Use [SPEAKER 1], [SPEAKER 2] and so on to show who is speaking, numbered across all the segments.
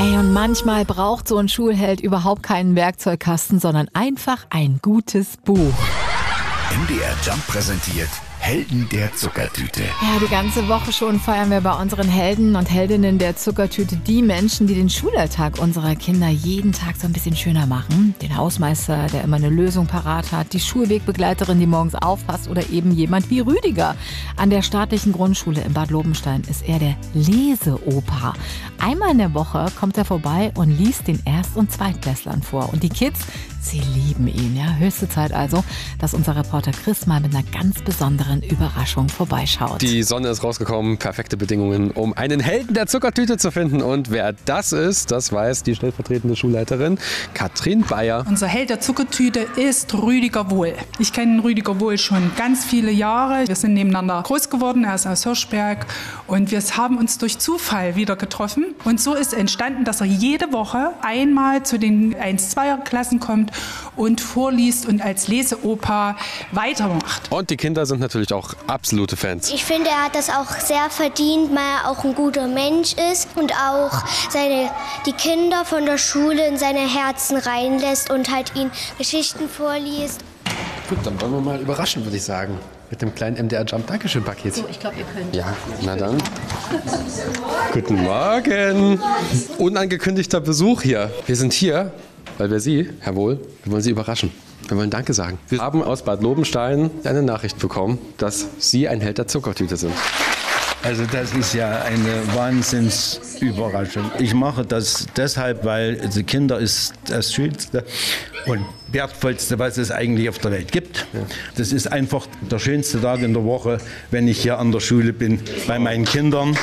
[SPEAKER 1] Ey, und manchmal braucht so ein Schulheld überhaupt keinen Werkzeugkasten, sondern einfach ein gutes Buch.
[SPEAKER 2] MDR Jump präsentiert Helden der Zuckertüte.
[SPEAKER 1] Ja, die ganze Woche schon feiern wir bei unseren Helden und Heldinnen der Zuckertüte die Menschen, die den Schulalltag unserer Kinder jeden Tag so ein bisschen schöner machen. Den Hausmeister, der immer eine Lösung parat hat, die Schulwegbegleiterin, die morgens aufpasst oder eben jemand wie Rüdiger. An der staatlichen Grundschule in Bad Lobenstein ist er der Leseopa. Einmal in der Woche kommt er vorbei und liest den Erst- und Zweitklässlern vor. Und die Kids, sie lieben ihn. Ja, höchste Zeit also, dass unser Reporter Chris mal mit einer ganz besonderen Überraschung vorbeischaut.
[SPEAKER 3] Die Sonne ist rausgekommen, perfekte Bedingungen, um einen Helden der Zuckertüte zu finden. Und wer das ist, das weiß die stellvertretende Schulleiterin Katrin Bayer.
[SPEAKER 4] Unser Held der Zuckertüte ist Rüdiger Wohl. Ich kenne Rüdiger Wohl schon ganz viele Jahre. Wir sind nebeneinander groß geworden, er ist aus Hirschberg und wir haben uns durch Zufall wieder getroffen. Und so ist entstanden, dass er jede Woche einmal zu den 1-2er-Klassen kommt und vorliest und als Leseopa weitermacht.
[SPEAKER 3] Und die Kinder sind natürlich auch absolute Fans.
[SPEAKER 5] Ich finde, er hat das auch sehr verdient, weil er auch ein guter Mensch ist und auch die Kinder von der Schule in seine Herzen reinlässt und halt ihnen Geschichten vorliest.
[SPEAKER 3] Gut, dann wollen wir mal überraschen, würde ich sagen. Mit dem kleinen MDR Jump Dankeschön-Paket.
[SPEAKER 6] So, ich glaube, ihr könnt.
[SPEAKER 3] Ja, na dann. Guten Morgen. Unangekündigter Besuch hier. Wir sind hier, weil wir Sie, Herr Wohl, wir wollen Sie überraschen. Wir wollen Danke sagen. Wir haben aus Bad Lobenstein eine Nachricht bekommen, dass Sie ein Held der Zuckertüte sind.
[SPEAKER 7] Also das ist ja eine Wahnsinnsüberraschung. Ich mache das deshalb, weil die Kinder ist das Schönste und Wertvollste, was es eigentlich auf der Welt gibt. Das ist einfach der schönste Tag in der Woche, wenn ich hier an der Schule bin, bei meinen Kindern.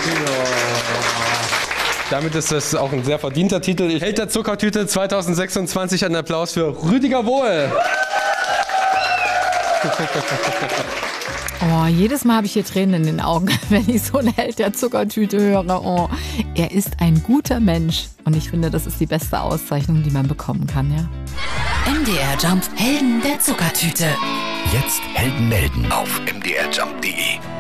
[SPEAKER 3] Damit ist das auch ein sehr verdienter Titel. Held der Zuckertüte 2026. Ein Applaus für Rüdiger Wohl.
[SPEAKER 1] Oh, jedes Mal habe ich hier Tränen in den Augen, wenn ich so einen Held der Zuckertüte höre. Oh, er ist ein guter Mensch. Und ich finde, das ist die beste Auszeichnung, die man bekommen kann, ja.
[SPEAKER 8] MDR Jump Helden der Zuckertüte.
[SPEAKER 2] Jetzt Helden melden auf mdrjump.de.